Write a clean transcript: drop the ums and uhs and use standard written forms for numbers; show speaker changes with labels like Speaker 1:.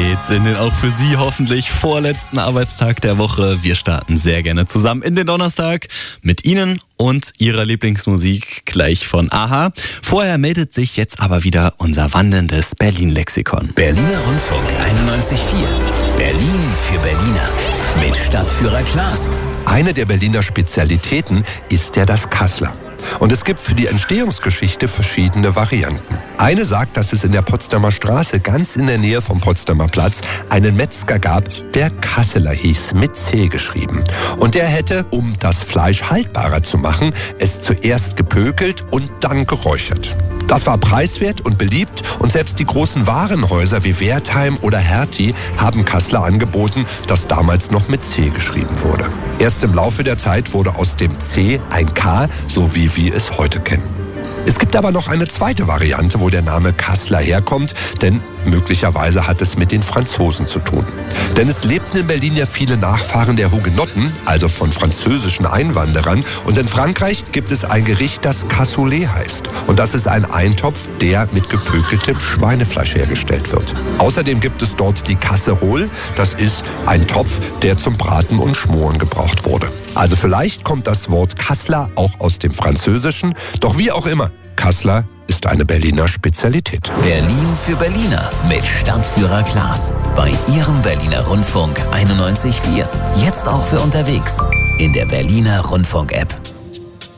Speaker 1: geht's in den auch für Sie hoffentlich vorletzten Arbeitstag der Woche. Wir starten sehr gerne zusammen in den Donnerstag mit Ihnen und Ihrer Lieblingsmusik gleich von AHA. Vorher meldet sich jetzt aber wieder unser wandelndes Berlin-Lexikon.
Speaker 2: Berliner Rundfunk 91.4. Berlin für Berliner. Mit Stadtführer Klaas.
Speaker 3: Eine der Berliner Spezialitäten ist ja das Kasseler. Und es gibt für die Entstehungsgeschichte verschiedene Varianten. Eine sagt, dass es in der Potsdamer Straße, ganz in der Nähe vom Potsdamer Platz, einen Metzger gab, der Kasseler hieß, mit C geschrieben. Und der hätte, um das Fleisch haltbarer zu machen, es zuerst gepökelt und dann geräuchert. Das war preiswert und beliebt und selbst die großen Warenhäuser wie Wertheim oder Hertie haben Kasseler angeboten, das damals noch mit C geschrieben wurde. Erst im Laufe der Zeit wurde aus dem C ein K, so wie wir es heute kennen. Es gibt aber noch eine zweite Variante, wo der Name Kasseler herkommt, denn möglicherweise hat es mit den Franzosen zu tun. Denn es lebten in Berlin ja viele Nachfahren der Hugenotten, also von französischen Einwanderern. Und in Frankreich gibt es ein Gericht, das Cassoulet heißt. Und das ist ein Eintopf, der mit gepökeltem Schweinefleisch hergestellt wird. Außerdem gibt es dort die Casserole. Das ist ein Topf, der zum Braten und Schmoren gebraucht wurde. Also vielleicht kommt das Wort Kasseler auch aus dem Französischen. Doch wie auch immer, Kasseler ist eine Berliner Spezialität.
Speaker 2: Berlin für Berliner mit Stadtführer Klaas. Bei Ihrem Berliner Rundfunk 91.4. Jetzt auch für unterwegs in der Berliner Rundfunk-App.